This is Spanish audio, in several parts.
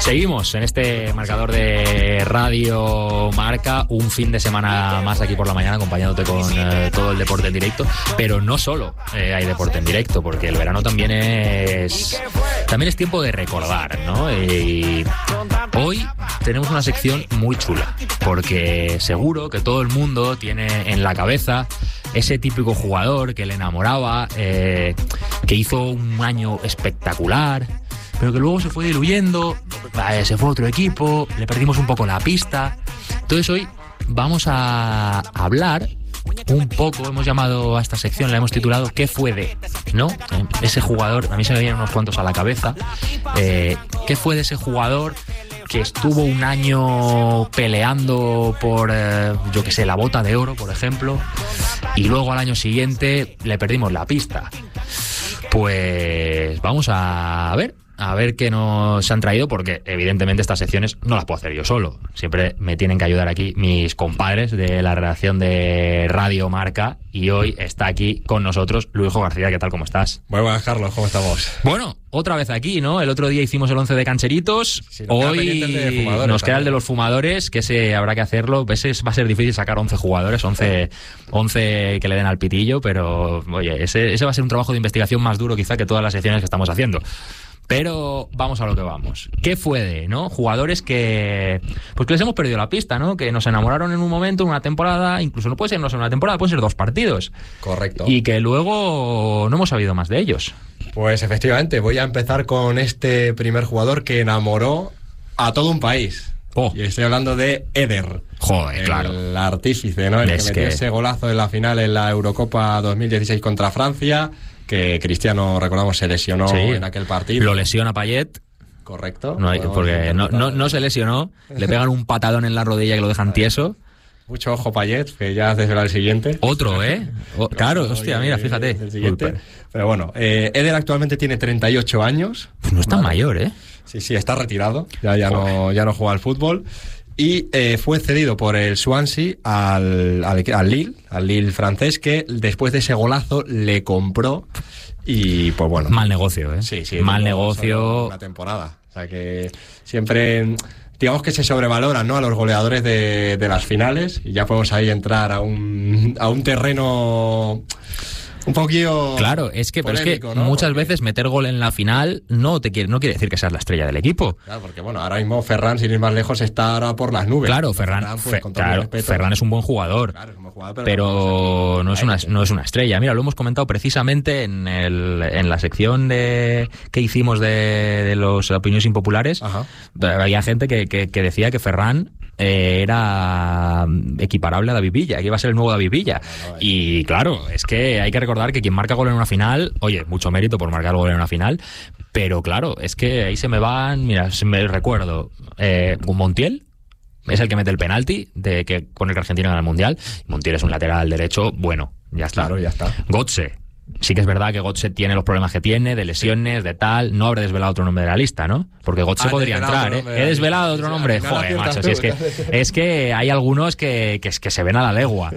Seguimos en este marcador de Radio Marca, un fin de semana más aquí por la mañana acompañándote con todo el deporte en directo, pero no solo hay deporte en directo, porque el verano también es tiempo de recordar, ¿no? Y hoy tenemos una sección muy chula, porque seguro que todo el mundo tiene en la cabeza ese típico jugador que le enamoraba, que hizo un año espectacular, pero que luego se fue diluyendo, se fue a otro equipo, le perdimos un poco la pista. Entonces hoy vamos a hablar un poco, hemos llamado a esta sección, la hemos titulado ¿Qué fue de? ¿No? Ese jugador, a mí se me vienen unos cuantos a la cabeza. ¿Qué fue de ese jugador que estuvo un año peleando por, yo que sé, la bota de oro, por ejemplo, y luego al año siguiente le perdimos la pista? Pues vamos a ver qué nos han traído, porque evidentemente estas secciones no las puedo hacer yo solo. Siempre me tienen que ayudar aquí mis compadres de la redacción de Radio Marca, y hoy está aquí con nosotros Luisjo García. ¿Qué tal? ¿Cómo estás? Muy buenas, Carlos. ¿Cómo estamos? Bueno, otra vez aquí, ¿no? El otro día hicimos el 11 de cancheritos. Sí, hoy nos queda el de los fumadores, que ese habrá que hacerlo. Ese va a ser difícil sacar 11 jugadores, 11 que le den al pitillo, pero oye, ese va a ser un trabajo de investigación más duro quizá que todas las secciones que estamos haciendo. Pero vamos a lo que vamos. ¿Qué fue de, no? Jugadores que les hemos perdido la pista, ¿no? Que nos enamoraron en un momento, en una temporada, incluso no puede ser una temporada, pueden ser 2 partidos. Correcto. Y que luego no hemos sabido más de ellos. Pues efectivamente, voy a empezar con este primer jugador que enamoró a todo un país. Y estoy hablando de Eder. Joder, claro. El artífice, ¿no? El que metió ese golazo en la final en la Eurocopa 2016 contra Francia, que Cristiano, recordamos, se lesionó en aquel partido. Lo lesiona Payet. Correcto. Porque no se lesionó, le pegan un patadón en la rodilla que lo dejan tieso. Mucho ojo Payet, que ya desvela el siguiente. Otro, ¿eh? Claro, hostia, mira, fíjate. El siguiente. Pero bueno, Eder actualmente tiene 38 años. Pues no es tan mayor, ¿eh? Sí, está retirado. Ya no juega al fútbol. Y fue cedido por el Swansea al Lille francés, que después de ese golazo le compró. Y pues bueno, mal negocio, ¿eh? Sí, mal negocio. Una temporada. O sea que siempre, digamos que se sobrevaloran, ¿no?, a los goleadores de las finales, y ya podemos ahí entrar a un terreno un poquillo. Claro, es que polémico, ¿no? Muchas veces meter gol en la final no quiere decir que seas la estrella del equipo. Claro, porque bueno, ahora mismo Ferran, sin ir más lejos, está ahora por las nubes. Claro, Ferran es un buen jugador. Claro, es un buen jugador, pero no es una estrella. Mira, lo hemos comentado precisamente en la sección que hicimos de las opiniones impopulares. Ajá. Había gente que decía que Ferran era equiparable a David Villa, que iba a ser el nuevo David Villa. Y claro, es que hay que recordar que quien marca gol en una final, oye, mucho mérito por marcar gol en una final, pero claro, es que ahí se me van, mira, me recuerdo, Montiel es el que mete el penalti con el que Argentina gana el Mundial. Montiel es un lateral derecho, bueno, ya está. Claro, ya está. Götze. Sí que es verdad que Götze tiene los problemas que tiene, de lesiones, de tal. No habré desvelado otro nombre de la lista, ¿no? Porque Götze podría entrar, ¿eh? He desvelado otro nombre. Joder, macho, si es que hay algunos que se ven a la legua.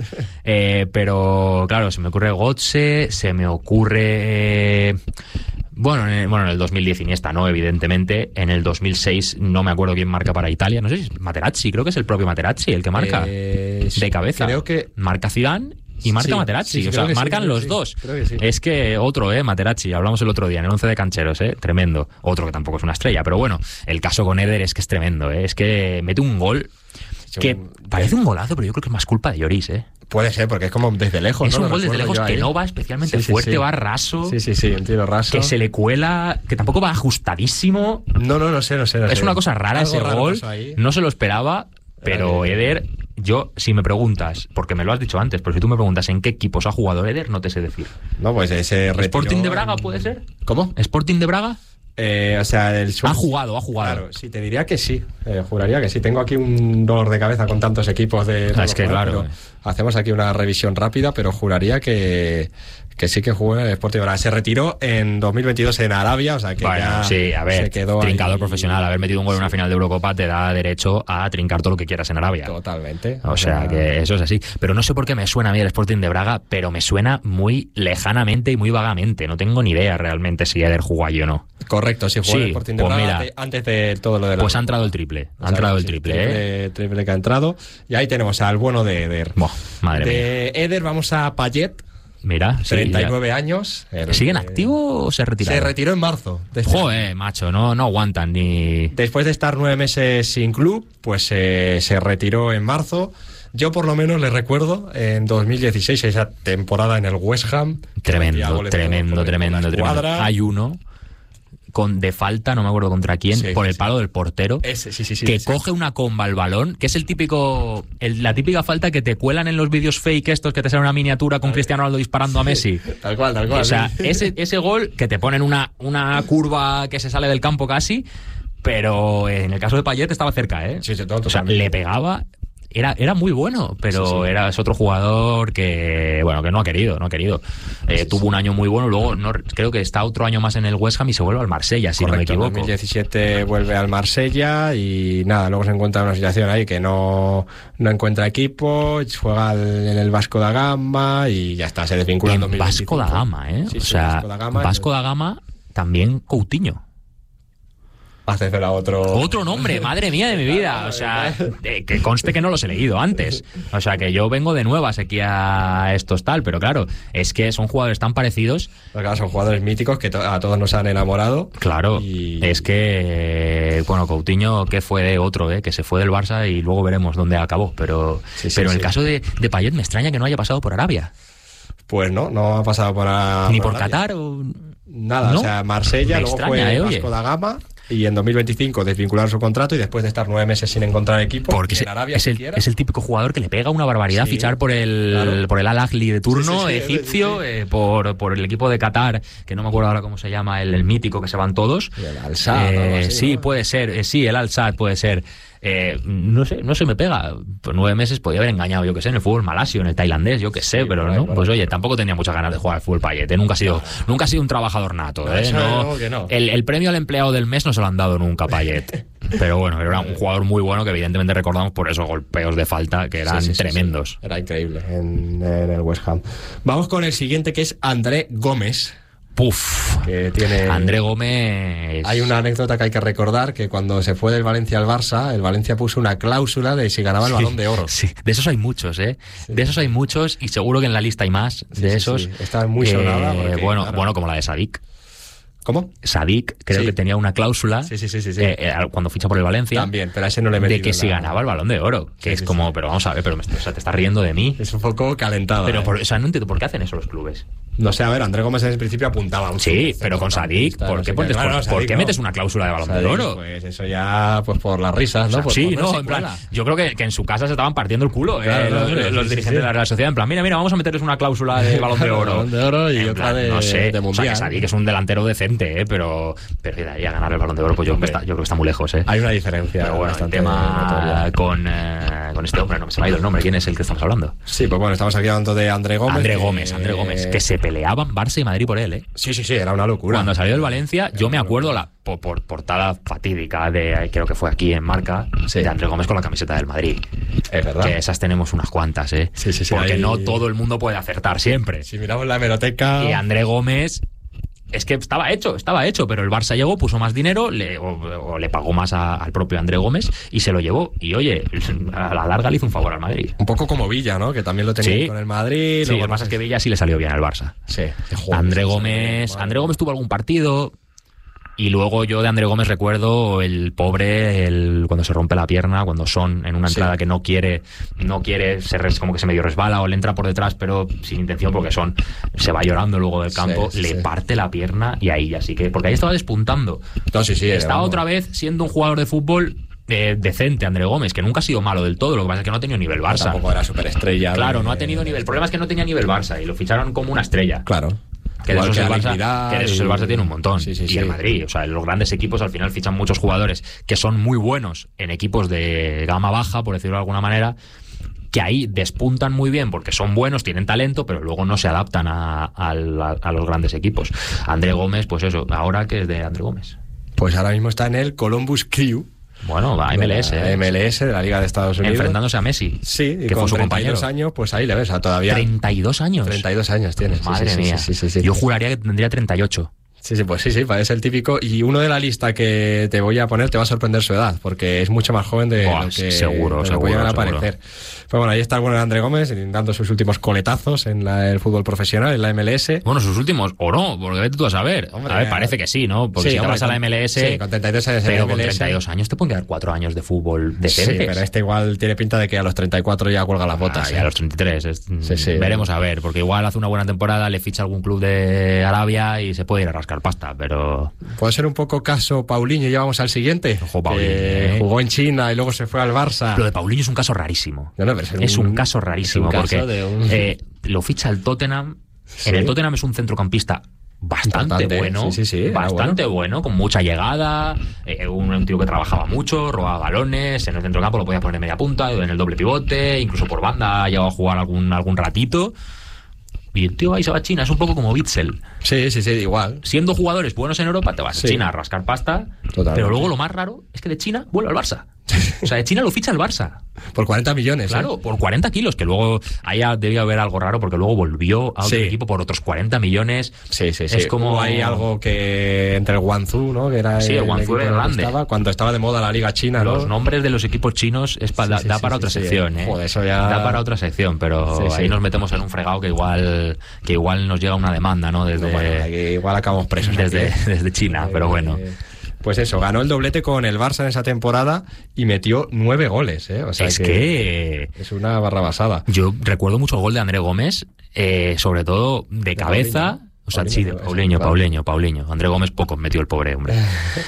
Pero, claro, se me ocurre Götze, se me ocurre... Bueno, en el 2010 Iniesta, ¿no? Evidentemente. En el 2006 no me acuerdo quién marca para Italia. No sé si es Materazzi, creo que es el propio Materazzi el que marca. De cabeza. Creo que... Marca Zidane y marca Materazzi, o sea, marcan los dos. Es que otro, Materazzi, hablamos el otro día en el 11 de cancheros, tremendo. Otro que tampoco es una estrella, pero bueno, el caso con Eder es que es tremendo, es que mete un gol que parece un golazo, pero yo creo que es más culpa de Lloris, Puede ser, porque es como desde lejos, es un gol desde lejos que no va especialmente fuerte, va raso. Sí, un tiro raso. Que se le cuela, que tampoco va ajustadísimo. No sé. Es una cosa rara ese gol, no se lo esperaba, pero Eder... Yo, si me preguntas, porque me lo has dicho antes, pero si tú me preguntas en qué equipos ha jugado Eder, no te sé decir. No, pues ese retiró... ¿Sporting de Braga puede ser? ¿Cómo? ¿Sporting de Braga? O sea, el ha jugado. Claro, sí, te diría que sí. Juraría que sí. Tengo aquí un dolor de cabeza con tantos equipos de... Es que claro. Hacemos aquí una revisión rápida, pero juraría que Que sí que jugó en el Sporting de Braga. Se retiró en 2022 en Arabia, o sea que ya sí, a ver, se quedó trincador ahí. profesional. Haber metido un gol en una final de Eurocopa te da derecho a trincar todo lo que quieras en Arabia. Totalmente. O sea que eso es así. Pero no sé por qué me suena a mí el Sporting de Braga, pero me suena muy lejanamente y muy vagamente. No tengo ni idea realmente si Eder jugó allí o no. Correcto, sí jugó en el Sporting de pues Braga mira, antes de todo lo de la... Pues ha entrado el triple. Ha entrado el triple, triple que ha entrado. Y ahí tenemos al bueno de Eder. Madre mía. De Eder vamos a Payet. Mira, 39 años. ¿Sigue en activo o se retiró? Se retiró en marzo. Joder, macho, no aguantan ni... Después de estar 9 meses sin club, pues se retiró en marzo. Yo por lo menos le recuerdo en 2016, esa temporada en el West Ham. Tremendo. Hay uno de falta, no me acuerdo contra quién, por el palo del portero, que coge una comba al balón, que es la típica falta que te cuelan en los vídeos fake estos, que te sale una miniatura con Cristiano Ronaldo disparando a Messi. Tal cual. O sea, ese gol que te ponen una curva que se sale del campo casi, pero en el caso de Payet estaba cerca, ¿eh? O sea, le pegaba... Era muy bueno, pero es otro jugador que no ha querido. Tuvo un año muy bueno, luego creo que está otro año más en el West Ham y se vuelve al Marsella, si no me equivoco. En 2017 vuelve al Marsella y nada, luego se encuentra en una situación ahí que no encuentra equipo, juega en el Vasco da Gama y ya está, se desvincula en 2025. Vasco da Gama, ¿eh? Vasco da Gama, también Coutinho. Hacésela otro nombre, madre mía de mi vida. O sea, que conste que no los he leído antes. O sea, que yo vengo de nuevas aquí a estos tal, pero claro, es que son jugadores tan parecidos. Claro, son jugadores míticos que a todos nos han enamorado. Claro, es que, Coutinho, que fue de otro, que se fue del Barça y luego veremos dónde acabó. Pero en el caso de Payet me extraña que no haya pasado por Arabia. Pues no ha pasado por Arabia. Ni por Qatar o... Nada, ¿no? O sea, Marsella, luego fue Vasco da Gama. Y en 2025 desvincular su contrato y después de estar 9 meses sin encontrar equipo. Porque en Arabia es el típico jugador que le pega una barbaridad fichar por el Al-Ahly de turno egipcio, por el equipo de Qatar, que no me acuerdo ahora cómo se llama, el mítico que se van todos. El Al-Sadd. Sí, puede ser. El Al-Sadd puede ser. No se me pega. Por 9 meses podía haber engañado, yo que sé, en el fútbol malasio, en el tailandés, yo que sé, pero no. Pues oye, tampoco tenía muchas ganas de jugar al fútbol Payet. Nunca ha sido un trabajador nato. No. El premio al empleado del mes no se lo han dado nunca a Payet. Pero bueno, era un jugador muy bueno que evidentemente recordamos por esos golpeos de falta que eran tremendos. Sí. Era increíble en el West Ham. Vamos con el siguiente, que es André Gómez. Que tiene... André Gómez... Hay una anécdota que hay que recordar, que cuando se fue del Valencia al Barça, el Valencia puso una cláusula de si ganaba el Balón de Oro. Sí, de esos hay muchos, ¿eh? Sí. De esos hay muchos y seguro que en la lista hay más de esos. Sí. Está muy sonada. Bueno, como la de Sadik. ¿Cómo? Sadik, creo que tenía una cláusula cuando ficha por el Valencia. También, pero a ese no le metí. De que si ganaba el Balón de Oro. Que es como, pero vamos a ver, pero te estás riendo de mí. Es un poco calentado. Pero, no entiendo por qué hacen eso los clubes. No sé, a ver, André Gómez en el principio apuntaba un pero con Sadik, ¿por qué metes una cláusula de Balón de Oro? Pues eso ya, pues por las risas, ¿no? En plan, yo creo que en su casa se estaban partiendo el culo, los dirigentes de la Real Sociedad, en plan, mira, vamos a meterles una cláusula de Balón de Oro. Balón de Oro y otra de Mundial. O sea, que Sadik es un delantero decente, pero de ahí a ganar el Balón de Oro, pues yo creo que está muy lejos, Hay una diferencia. Pero bueno, el tema con este hombre, no me se me ha ido el nombre, ¿quién es el que estamos hablando? Sí, pues bueno, estamos aquí hablando de André Gómez. André Gómez, que se peleaban Barça y Madrid por él, ¿eh? Sí, era una locura. Cuando salió del Valencia, yo me acuerdo por portada fatídica creo que fue aquí en Marca, de André Gómez con la camiseta del Madrid. Es verdad. Que esas tenemos unas cuantas, ¿eh? Sí. Porque no todo el mundo puede acertar siempre. Si miramos la hemeroteca... Y André Gómez... Es que estaba hecho, pero el Barça llegó, puso más dinero, le pagó más al propio André Gómez y se lo llevó. Y oye, a la larga le hizo un favor al Madrid. Un poco como Villa, ¿no? Que también lo tenía con el Madrid. Sí, lo que pasa es que Villa sí le salió bien al Barça. Sí. André Gómez tuvo algún partido. Y luego yo de André Gómez recuerdo el pobre, cuando se rompe la pierna, cuando Son en una entrada que no quiere, como que se medio resbala o le entra por detrás, pero sin intención, porque Son se va llorando luego del campo, le parte la pierna y ahí así que, porque ahí estaba despuntando. Estaba otra vez siendo un jugador de fútbol decente, André Gómez, que nunca ha sido malo del todo, lo que pasa es que no ha tenido nivel Barça. Tampoco era superestrella. Claro, no ha tenido nivel. El problema es que no tenía nivel Barça y lo ficharon como una estrella. Claro. Que de esos el Barça tiene un montón. Y el Madrid, o sea, los grandes equipos al final fichan muchos jugadores que son muy buenos en equipos de gama baja, por decirlo de alguna manera, que ahí despuntan muy bien porque son buenos, tienen talento, pero luego no se adaptan a los grandes equipos. André Gómez, pues eso, ¿ahora qué es de André Gómez? Pues ahora mismo está en el Columbus Crew. Bueno, va MLS. MLS de la Liga de Estados Unidos. Enfrentándose a Messi. Sí, y que con fue su 32 compañero. años, pues ahí le ves, todavía... 32 años. 32 años tienes. Madre mía. Sí. Yo juraría que tendría 38. Sí, pues sí, parece el típico. Y uno de la lista que te voy a poner te va a sorprender su edad, porque es mucho más joven de lo que seguro. puede llegar a parecer. Pues bueno, ahí está el bueno de André Gómez, dando sus últimos coletazos en el fútbol profesional, en la MLS. Bueno, sus últimos, o no, porque vete tú a saber. Hombre, a ver, parece que sí, ¿no? Porque si te vas a la MLS... Sí, con 32 años pero en con MLS, 32 años te pueden quedar 4 años de fútbol decentes. Sí, pero este igual tiene pinta de que a los 34 ya cuelga las botas. Y a los 33. Sí. Veremos a ver, porque igual hace una buena temporada, le ficha algún club de Arabia y se puede ir a rascar pasta, pero... Puede ser un poco caso Paulinho, ya vamos al siguiente. Ojo, Paulinho, jugó en China y luego se fue al Barça. Lo de Paulinho es un caso rarísimo. No, pero es un caso rarísimo, porque lo ficha el Tottenham. Sí. En el Tottenham es un centrocampista bastante bueno, bastante bueno, con mucha llegada, un tío que trabajaba mucho, robaba balones, en el centrocampo lo podía poner de media punta, en el doble pivote, incluso por banda ha llegado a jugar algún ratito. Y el tío ahí se va a China, es un poco como Witzel. Sí, igual. Siendo jugadores buenos en Europa, te vas a China a rascar pasta. Totalmente. Pero luego lo más raro es que de China vuelve al Barça. O sea, de China lo ficha el Barça. Por 40 millones. Claro, por 40 kilos, que luego ahí debía haber algo raro porque luego volvió a otro equipo por otros 40 millones. Sí. Es como... Hay algo que entre el Guangzhou, ¿no? Que era el Guangzhou era grande. Cuando estaba de moda la Liga China, ¿no? Los nombres de los equipos chinos da para otra sección, ¿eh? Joder, eso ya... Da para otra sección, pero ahí nos metemos en un fregado que igual nos llega una demanda, ¿no? Igual acabamos presos desde China, pero bueno. Pues eso, ganó el doblete con el Barça en esa temporada y metió 9 goles, ¿eh? O sea que es una barrabasada. Yo recuerdo mucho el gol de André Gómez, sobre todo de cabeza. O sea, sí, de Paulinho. André Gómez pocos metió el pobre hombre.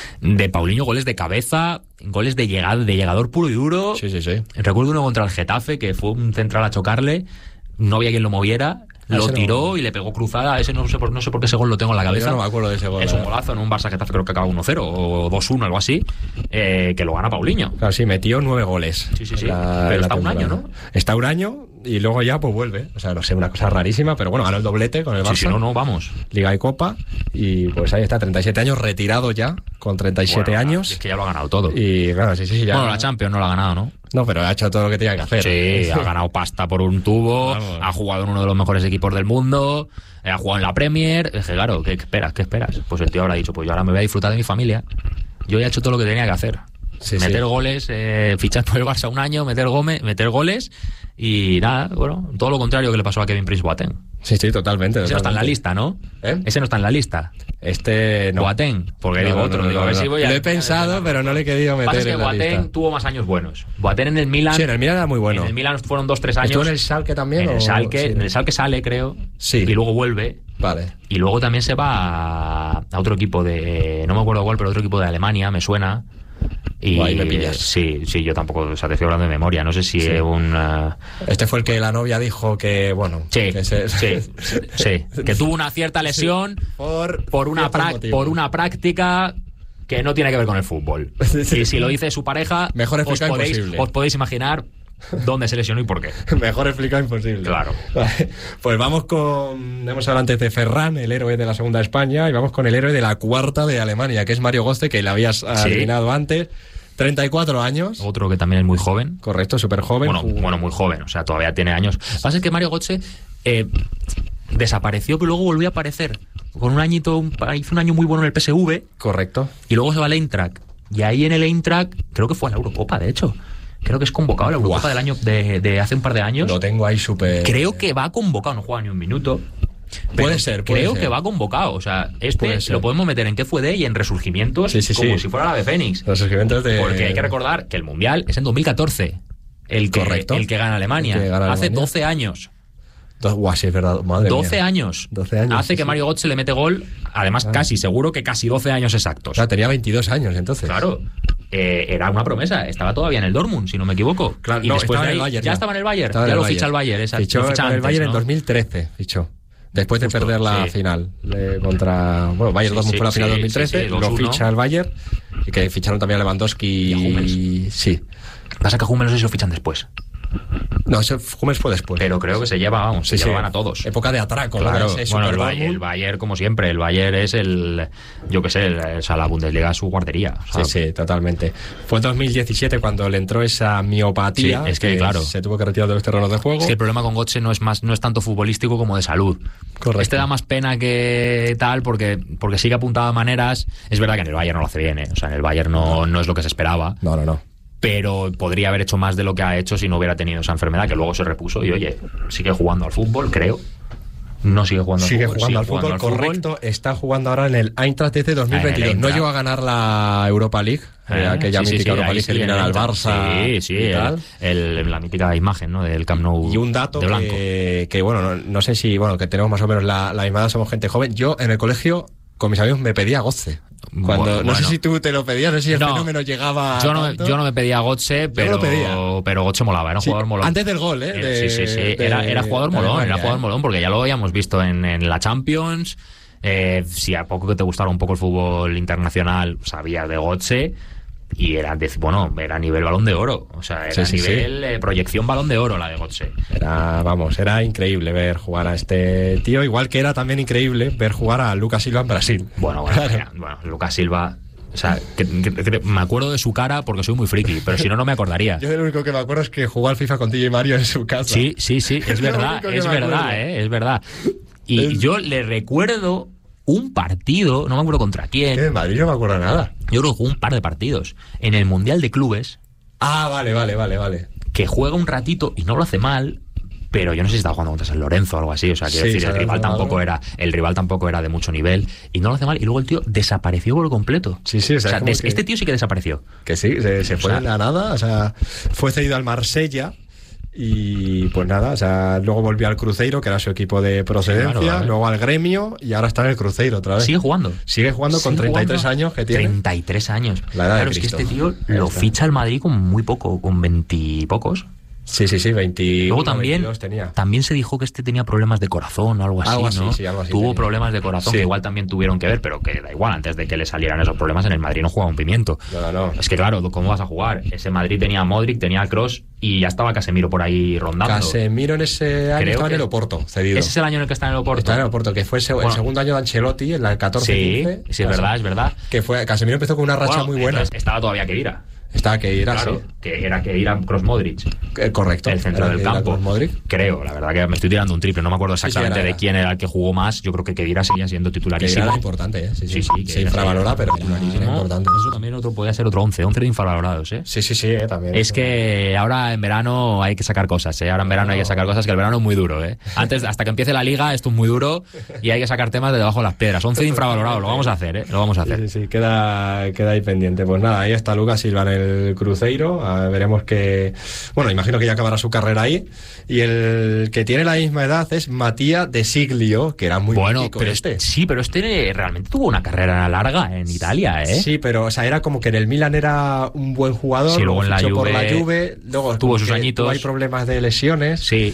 De Paulinho, goles de cabeza, goles de llegador puro y duro. Sí. Recuerdo uno contra el Getafe, que fue un central a chocarle, no había quien lo moviera. Lo tiró y le pegó cruzada. Ese no sé por qué ese gol lo tengo en la cabeza. Yo no me acuerdo de ese gol. Es un golazo en un Barça Getafe, creo que acaba 1-0 o 2-1, algo así, que lo gana Paulinho. Claro, sí, metió 9 goles. Sí. Pero está un año, ¿no? Está un año y luego ya pues vuelve. O sea, no sé, una cosa rarísima, pero bueno, ganó el doblete con el Barça. Sí, no, vamos. Liga y Copa. Y pues ahí está, 37 años, retirado ya, con 37 años. Es que ya lo ha ganado todo. Y claro, sí, ya. Bueno, la Champions no la ha ganado, ¿no? No, pero ha hecho todo lo que tenía que hacer. Sí, ha ganado pasta por un tubo, ha jugado en uno de los mejores equipos del mundo, ha jugado en la Premier. Es que claro, ¿qué esperas? Pues el tío habrá dicho, pues yo ahora me voy a disfrutar de mi familia. Yo ya he hecho todo lo que tenía que hacer. Meter goles, fichar por el Barça un año, meter goles y nada, bueno, todo lo contrario que le pasó a Kevin Prince Boateng. Sí, totalmente. Ese no está en la lista, ¿no? Ese no está en la lista. No. Boateng, porque digo otro. A ver si voy a... Lo he pensado, pero no le he querido meter en la lista. Boateng tuvo más años buenos. Boateng en el Milan... Sí, en el Milan era muy bueno. En el Milan fueron 2-3 años. ¿Estuvo en el Schalke también? En el Schalke sale, creo. Sí. Y luego vuelve. Vale. Y luego también se va a otro equipo de... No me acuerdo cuál, pero otro equipo de Alemania, me suena... Y ahí me pillas. Sí, yo tampoco, o sea, te estoy hablando de memoria, no sé si es un... Este fue el que la novia dijo que, bueno... Sí, que tuvo una cierta lesión por una práctica que no tiene que ver con el fútbol. Y si lo dice su pareja, mejor os podéis imaginar dónde se lesionó y por qué. Mejor explicado imposible. Claro. Pues vamos hemos hablado antes de Ferran, el héroe de la segunda de España, y vamos con el héroe de la cuarta de Alemania, que es Mario Götze, que le habías adivinado antes. 34 años. Otro que también es muy joven. Correcto, súper joven. Bueno, muy joven, o sea, todavía tiene años. Lo que pasa es que Mario Götze desapareció, pero luego volvió a aparecer. Con un añito, hizo un año muy bueno en el PSV. Correcto. Y luego se va al Eintracht. Y ahí en el Eintracht, creo que fue a la Eurocopa, de hecho. Creo que es convocado a la Eurocopa del año de hace un par de años. Lo tengo ahí súper... Creo que va convocado, no juega ni un minuto. Puede ser. Creo que va convocado. O sea, lo podemos meter en qué fue de y en resurgimientos, como si fuera la de Fénix. Resurgimientos de... Porque hay que recordar que el Mundial es en 2014. El que gana Alemania. Hace 12 años. Sí, es verdad. Madre 12 mía. años. 12 años. Hace que Mario Götze le mete gol, además seguro que casi 12 años exactos. O sea, tenía 22 años entonces. Claro. Era una promesa. Estaba todavía en el Dortmund, si no me equivoco. Claro, y después estaba en el Bayern. Ya estaba en el Bayern. Ya lo ficha el Bayern. Fichó en el Bayern en 2013. Fichó. Después de perder la final contra... Bueno, Bayern Dortmund fue la final 2013. Lo ficha el Bayern. Y que ficharon también a Lewandowski. Y a Hummels. Sí. Pasa que a Hummels no sé si lo fichan después. No, Hummels fue después. Pero creo que se llevaban a todos. Época de atraco, claro. Bueno, el Bayern, como siempre, el Bayern es la Bundesliga es su guardería. Sí, totalmente. Fue en 2017 cuando le entró esa miopatía. Sí, es que claro, se tuvo que retirar de los terrenos de juego. Es que el problema con Götze no es tanto futbolístico como de salud. Correcto. Este da más pena que tal porque sigue apuntado a maneras. Es verdad que en el Bayern no lo hace bien, ¿eh? O sea, en el Bayern no es lo que se esperaba. No. Pero podría haber hecho más de lo que ha hecho si no hubiera tenido esa enfermedad, que luego se repuso y oye, sigue jugando al fútbol, creo. No sigue jugando al fútbol. Sigue jugando al fútbol, correcto. Está jugando ahora en el Eintracht desde 2022. No llegó a ganar la Europa League, aquella mítica Europa League que eliminan al Barça. Sí, la mítica imagen, ¿no?, del Camp Nou. Y un dato de blanco. Que bueno, no sé si, que tenemos más o menos la misma edad, somos gente joven. Yo en el colegio con mis amigos me pedía Götze. No sé si tú te lo pedías, no sé si el fenómeno llegaba. Yo no me pedía Götze, pero Götze molaba, era un jugador molón. Antes del gol, era jugador molón, porque ya lo habíamos visto en la Champions. Si a poco que te gustara un poco el fútbol internacional, sabías de Götze. Y era nivel Balón de Oro. O sea, era nivel proyección Balón de Oro la de Götze. Era increíble ver jugar a este tío, igual que era también increíble ver jugar a Lucas Silva en Brasil. Bueno, Lucas Silva. O sea, que me acuerdo de su cara porque soy muy friki, pero si no me acordaría. Yo lo único que me acuerdo es que jugó al FIFA con DJ Mario en su casa. Sí, es verdad, es verdad. Y yo le recuerdo un partido, no me acuerdo contra quién. En Madrid no me acuerdo nada. Yo creo que jugó un par de partidos en el Mundial de Clubes. Vale. Que juega un ratito y no lo hace mal, pero yo no sé si estaba jugando contra San Lorenzo o algo así. O sea, quiero decir, el rival tampoco era de mucho nivel y no lo hace mal. Y luego el tío desapareció por completo. Sí, o sea, este tío sí que desapareció. Que sí, se fue de la nada. O sea, fue cedido al Marsella. Y pues nada, o sea, luego volvió al Cruzeiro, que era su equipo de procedencia, luego al Gremio y ahora está en el Cruzeiro otra vez. ¿Sigue jugando? Sigue jugando con 33 años que tiene. 33 años. La edad claro, de Cristo. Es que este tío lo ficha al Madrid con muy poco, con 20 y pocos. Sí, 20. Luego también se dijo que este tenía problemas de corazón o algo así, ¿no? Algo así tuvo tenía problemas de corazón que igual también tuvieron que ver, pero que da igual, antes de que le salieran esos problemas en el Madrid no jugaba un pimiento. No. Es que claro, ¿cómo vas a jugar? Ese Madrid tenía a Modric, tenía a Kroos y ya estaba Casemiro por ahí rondando. Casemiro en ese año estaba en el Oporto, cedido. Ese es el año en el que está en el Oporto. Está en el Oporto, que fue el segundo año de Ancelotti, en la 14-15. Sí, es verdad. Que fue, Casemiro empezó con una racha muy buena. Estaba todavía Kedira. Estaba Kedira, claro, sí. Que era Kedira Kroos Modric. Correcto. El centro del campo. Creo, la verdad que me estoy tirando un triple. No me acuerdo exactamente de quién era el que jugó más. Yo creo que Kedira seguía siendo titularísimo. Kedira era importante, ¿eh? Sí. Se infravalora, pero titularísimo importante. Eso también podía ser otro 11 de infravalorados, ¿eh? Sí, también. Es que ahora en verano hay que sacar cosas, ¿eh? Ahora en verano hay que sacar cosas, que el verano es muy duro, ¿eh? Antes, hasta que empiece la liga, esto es muy duro y hay que sacar temas de debajo de las piedras. 11 de infravalorados, lo vamos a hacer, ¿eh? Lo vamos a hacer. Sí, queda ahí pendiente. Pues nada, ahí está Lucas Silva en el Cruzeiro. Veremos que... Bueno, imagino que ya acabará su carrera ahí. Y el que tiene la misma edad es Matías De Siglio, que era muy bueno, pero sí, pero este realmente tuvo una carrera larga en Italia, ¿eh? Sí, pero o sea, era como que en el Milan era un buen jugador. Sí, luego en la Juve, por la Juve, luego tuvo sus añitos. Hay problemas de lesiones. Sí.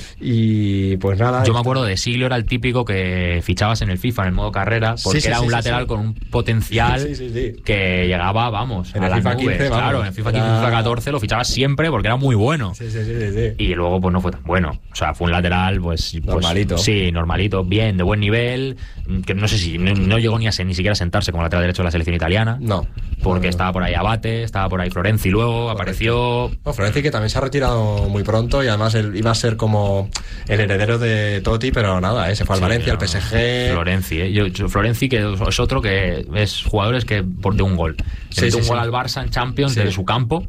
Y pues nada. Yo me acuerdo de Siglio, era el típico que fichabas en el FIFA, en el modo carrera, porque era un lateral con un potencial que llegaba, en el FIFA 15, claro, en el FIFA 15 y FIFA 14 lo fichabas siempre porque era muy bueno. Sí. Y luego pues no fue tan bueno. O sea, fue un lateral pues normalito. Sí, normalito, bien, de buen nivel, que no sé si no llegó ni siquiera a sentarse como lateral derecho de la selección italiana. No. Porque estaba por ahí Abate, estaba por ahí Florenzi luego, apareció... Florenzi, que también se ha retirado muy pronto y además él iba a ser como el heredero de Totti, pero nada, se fue al Valencia, al PSG... Florenzi, que es otro que es jugadores que de un gol. Metió un gol al Barça en Champions desde su campo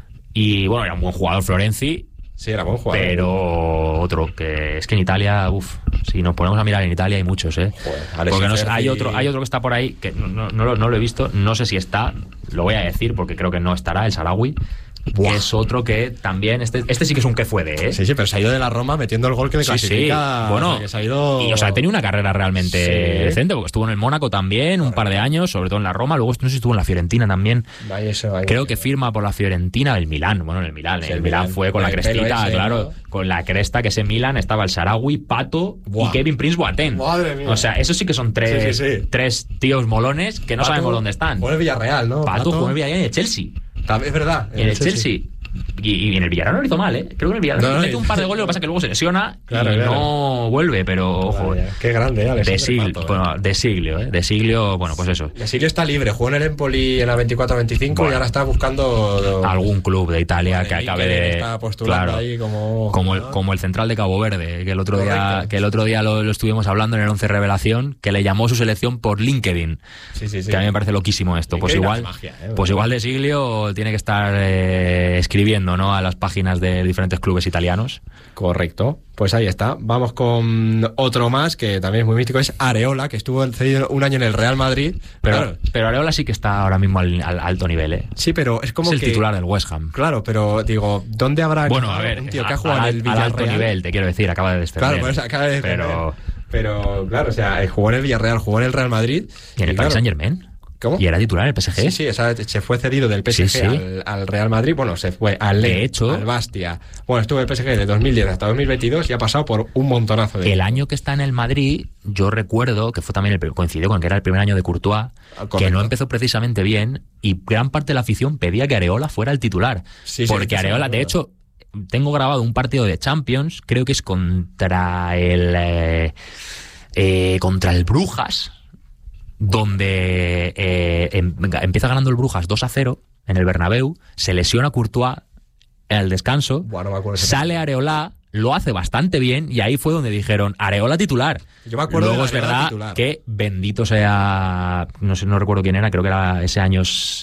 y bueno, era un buen jugador Florenzi. Sí, era buen jugador. Pero otro, que es que en Italia, si nos ponemos a mirar en Italia hay muchos, ¿eh? Joder, porque hay otro que está por ahí, que no lo he visto, no sé si está, lo voy a decir porque creo que no estará, el Saharaui. Que es otro que también este sí que es un que fue de, ¿eh? Sí, pero se ha ido de la Roma metiendo el gol que le clasifica. Sí. Bueno, que se ha ido... y o sea, ha tenido una carrera realmente decente, porque estuvo en el Mónaco también un par de años, sobre todo en la Roma, luego no sé si estuvo en la Fiorentina también. Creo que firma por la Fiorentina, el Milán, el Milán fue con la crestita, claro, ¿no? Con la cresta, que ese Milán estaba el Saharaui, Pato y Kevin Prince Boateng. Madre mía. O sea, esos sí que son tres tíos molones que no sabemos dónde están. Fue el Villarreal, ¿no? Pato jugó en el Villarreal y en el Chelsea. Es verdad. En el Chelsea. Y en el Villarreal no lo hizo mal, ¿eh? Creo que en el Villarreal mete un par de goles, lo que pasa es que luego se lesiona no vuelve, pero ojo. Qué grande, De Siglio, bueno, pues eso. De Siglio está libre, jugó en el Empoli en la 24-25 y ahora está buscando algún club de Italia que acabe de... Está postulando ahí como el central de Cabo Verde, que el otro día lo estuvimos hablando en el 11 Revelación, que le llamó su selección por LinkedIn. Sí. Que a mí me parece loquísimo esto. Pues igual de Siglio tiene que estar escribiendo, ¿no?, a las páginas de diferentes clubes italianos. Correcto. Pues ahí está. Vamos con otro más que también es muy mítico, es Areola, que estuvo cedido un año en el Real Madrid. Pero Areola sí que está ahora mismo al alto nivel, ¿eh? Sí, pero es como el titular del West Ham. Claro, pero digo, ¿dónde habrá un tío que ha jugado en el Villarreal? Al alto nivel, te quiero decir, acaba de descender. Claro, pues acaba de descender. Pero claro, o sea, jugó en el Villarreal, jugó en el Real Madrid. ¿Y en el Paris Saint-Germain? ¿Cómo? ¿Y era titular en el PSG? Sí, se fue cedido del PSG al Real Madrid. Bueno, se fue al al Bastia. Bueno, estuvo en el PSG de 2010 hasta 2022 y ha pasado por un montonazo de... El año que está en el Madrid, yo recuerdo que fue también coincidió con que era el primer año de Courtois, que no empezó precisamente bien, y gran parte de la afición pedía que Areola fuera el titular. Porque Areola, de hecho, tengo grabado un partido de Champions, creo que es contra el Brujas, donde empieza ganando el Brujas 2-0 en el Bernabéu, se lesiona Courtois en el descanso, sale Areola, lo hace bastante bien y ahí fue donde dijeron Areola titular. Yo me acuerdo. Luego es verdad que bendito sea, no recuerdo quién era, creo que era ese año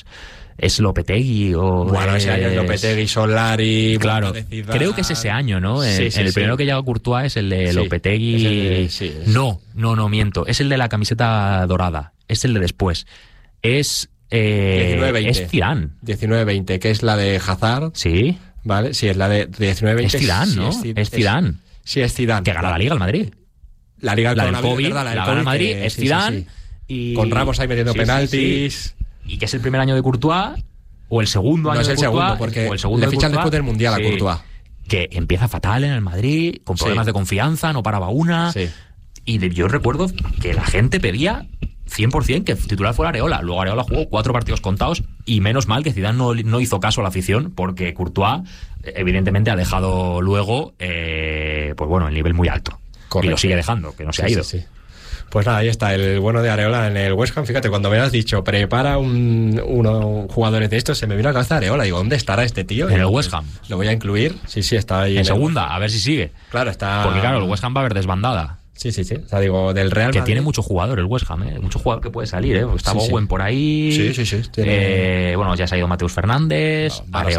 es Lopetegui o... Bueno, ese año es Lopetegui, Solari... Claro, creo que es ese año, ¿no? El primero que llega a Courtois es el de Lopetegui... No, miento. Es el de la camiseta dorada. Es el de después. Es... 19-20. Es Zidane. 19-20, que es la de Hazard. Sí. Vale, sí, es la de 19-20. Es Zidane, ¿no? Es Zidane. Sí, es Zidane. Que gana la Liga al Madrid. La Liga del COVID, la gana el Madrid, es Zidane. Y... Con Ramos ahí metiendo penaltis... Y que es el primer año de Courtois, o el segundo año de Courtois. No es el segundo, porque le fichan después del Mundial a Courtois. Que empieza fatal en el Madrid, con problemas de confianza, no paraba una. Sí. Y yo recuerdo que la gente pedía 100% que el titular fuera Areola. Luego Areola jugó 4 partidos contados y menos mal que Zidane no hizo caso a la afición, porque Courtois evidentemente ha dejado luego pues bueno, el nivel muy alto. Correcto. Y lo sigue dejando, que no se ha ido. Sí. Pues nada, ahí está el bueno de Areola en el West Ham. Fíjate, cuando me has dicho prepara unos jugadores de estos, se me vino a la cabeza Areola. Digo, ¿dónde estará este tío? En el West Ham. Lo voy a incluir. Sí, está ahí. En segunda, a ver si sigue. Claro, está. Porque claro, el West Ham va a haber desbandada. Sí. O sea, digo, del Real Madrid. Que tiene mucho jugador el West Ham, mucho jugador que puede salir, Está Bowen por ahí. Sí. Bueno, ya se ha ido Mateus Fernández,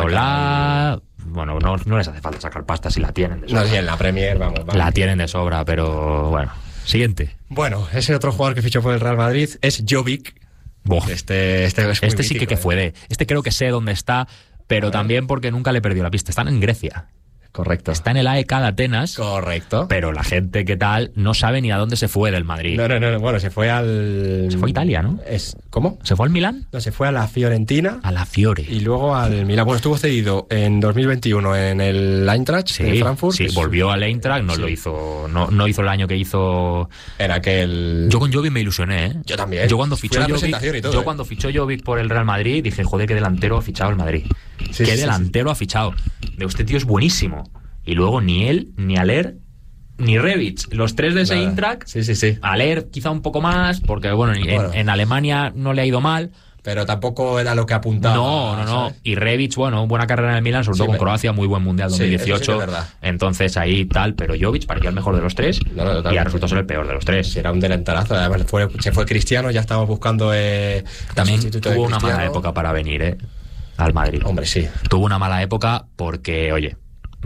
Areola. Bueno, no les hace falta sacar pasta si la tienen de sobra. No, sí, en la Premier, vamos. La tienen de sobra, pero bueno. Siguiente. Bueno, ese otro jugador que fichó por el Real Madrid es Jovic. Este sí que fue de... Este creo que sé dónde está, pero también porque nunca le perdió la pista. Están en Grecia. Correcto. Está en el AEK de Atenas. Correcto. Pero la gente que tal no sabe ni a dónde se fue del Madrid. No. Bueno, se fue al... Se fue a Italia, ¿no? ¿Cómo? ¿Se fue al Milán? No, se fue a la Fiorentina. A la Fiore. Y luego al Milán. Bueno, estuvo cedido en 2021 en el Eintracht de Frankfurt. Sí, volvió al Eintracht, lo hizo... No hizo el año que hizo... Era aquel... Yo con Jovic me ilusioné, ¿eh? Yo también. Yo cuando fichó Jovic... Cuando fichó Jovic por el Real Madrid, dije, joder, qué delantero ha fichado el Madrid. Qué delantero ha fichado. De este tío es buenísimo. Y luego ni él, ni Haller, ni Rebic, los tres de ese Eintracht. Sí. Haller quizá un poco más, porque bueno, en Alemania no le ha ido mal. Pero tampoco era lo que apuntaba. No. ¿sabes? Y Rebic, bueno, buena carrera en el Milan, sobre todo con Croacia, muy buen Mundial 2018. Sí, es verdad. Entonces ahí tal, pero Jovic parecía el mejor de los tres y ha resultado ser el peor de los tres. Era un delanterazo, además se fue Cristiano, ya estamos buscando... También tuvo una mala época para venir al Madrid. Hombre, sí. Tuvo una mala época porque, oye...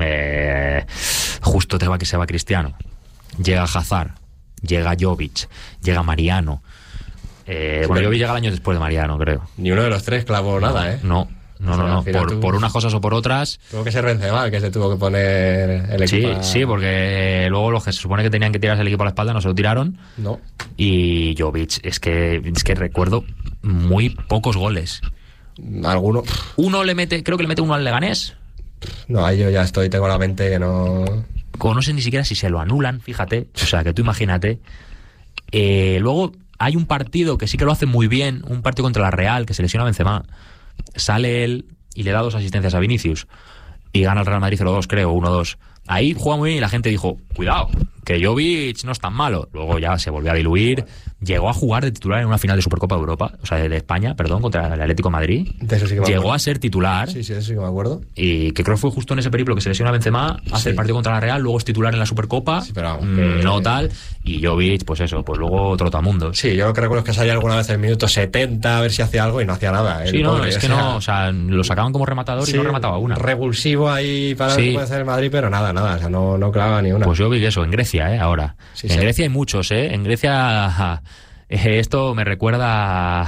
justo se va Cristiano, llega Hazard, llega Jovic, llega Mariano. Jovic llega el año después de Mariano, creo. Ni uno de los tres clavó nada, ¿eh? No. Por unas cosas o por otras. Tuvo que ser Benzema el que se tuvo que poner el equipo. Sí, porque luego los que se supone que tenían que tirarse el equipo a la espalda no se lo tiraron. No. Y Jovic, es que recuerdo muy pocos goles. ¿Alguno? Creo que le mete uno al Leganés. No, ahí yo ya tengo la mente que no... Como no sé ni siquiera si se lo anulan, fíjate. O sea, que tú imagínate. Luego hay un partido que sí que lo hace muy bien, un partido contra la Real, que se lesiona Benzema. Sale él y le da 2 asistencias a Vinicius. Y gana el Real Madrid 0-2, creo, 1-2. Ahí juega muy bien y la gente dijo, cuidado, que Jovic no es tan malo. Luego ya se volvió a diluir. Llegó a jugar de titular en una final de Supercopa de Europa, o sea, de España, perdón, contra el Atlético de Madrid. De eso sí que me Llegó acuerdo. a ser titular. Sí, eso sí que me acuerdo. Y que creo que fue justo en ese periplo que se lesiona Benzema, hace el partido contra la Real, luego es titular en la Supercopa, Sí, pero vamos, no tal, y Jovic, pues eso, pues luego trotamundos. Sí, yo lo que recuerdo es que salía alguna vez en el minuto 70 a ver si hacía algo y no hacía nada. Sí, no, es que no, o sea, lo sacaban como rematador y no remataba una. Revulsivo ahí para ver qué puede hacer el Madrid, pero nada, o sea, no clavaba ni una. Pues Jovic eso, en Grecia, ahora. Sí, en Grecia hay muchos, en Grecia esto me recuerda